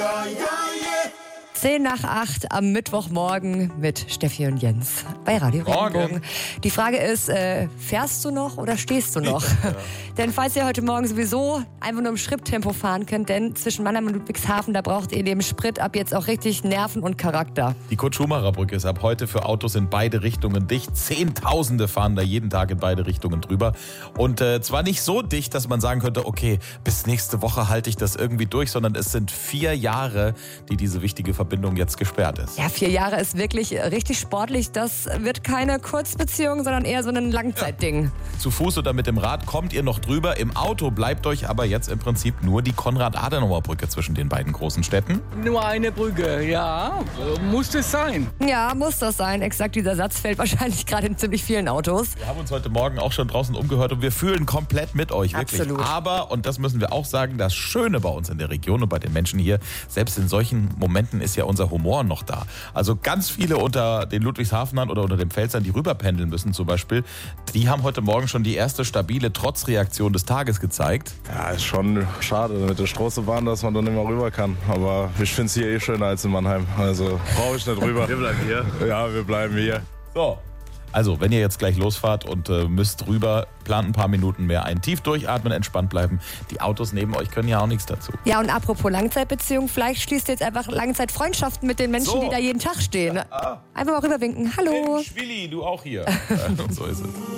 7:10 am Mittwochmorgen mit Steffi und Jens bei Radio Regenbogen. Die Frage ist, fährst du noch oder stehst du noch? Ja. Denn falls ihr heute Morgen sowieso einfach nur im Schritttempo fahren könnt, denn zwischen Mannheim und Ludwigshafen, da braucht ihr neben Sprit ab jetzt auch richtig Nerven und Charakter. Die Kurt-Schumacher-Brücke ist ab heute für Autos in beide Richtungen dicht. Zehntausende fahren da jeden Tag in beide Richtungen drüber. Und zwar nicht so dicht, dass man sagen könnte, okay, bis nächste Woche halte ich das irgendwie durch, sondern es sind 4 Jahre, die diese wichtige Verbindung jetzt gesperrt ist. Ja, 4 Jahre ist wirklich richtig sportlich. Das wird keine Kurzbeziehung, sondern eher so ein Langzeitding. Ja. Zu Fuß oder mit dem Rad kommt ihr noch drüber. Im Auto bleibt euch aber jetzt im Prinzip nur die Konrad-Adenauer-Brücke zwischen den beiden großen Städten. Nur eine Brücke, ja. Muss es sein. Ja, muss das sein. Exakt dieser Satz fällt wahrscheinlich gerade in ziemlich vielen Autos. Wir haben uns heute Morgen auch schon draußen umgehört und wir fühlen komplett mit euch. Wirklich. Absolut. Aber, und das müssen wir auch sagen, das Schöne bei uns in der Region und bei den Menschen hier, selbst in solchen Momenten ist ja unser Humor noch da. Also ganz viele unter den Ludwigshafenern oder unter den Pfälzern, die rüberpendeln müssen zum Beispiel, die haben heute Morgen schon die erste stabile Trotzreaktion des Tages gezeigt. Ja, ist schon schade mit der Straßenbahn, dass man dann nicht mehr rüber kann. Aber ich finde es hier eh schöner als in Mannheim. Also brauche ich nicht rüber. Wir bleiben hier. Ja, wir bleiben hier. So. Also, wenn ihr jetzt gleich losfahrt und müsst rüber, plant ein paar Minuten mehr ein. Tief durchatmen, entspannt bleiben. Die Autos neben euch können ja auch nichts dazu. Ja, und apropos Langzeitbeziehung, vielleicht schließt ihr jetzt einfach Langzeitfreundschaften mit den Menschen, die da jeden Tag stehen. Ja. Einfach mal rüberwinken. Hallo. Mensch, Willi, du auch hier. So ist es.